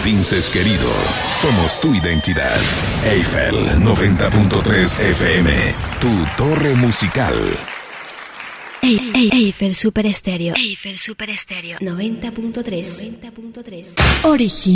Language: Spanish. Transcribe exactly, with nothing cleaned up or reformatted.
Vinces querido, somos tu identidad. Eiffel noventa punto tres F M, tu torre musical. Ey, ey, Eiffel Super Estéreo. Eiffel Super Estéreo noventa punto tres. Original.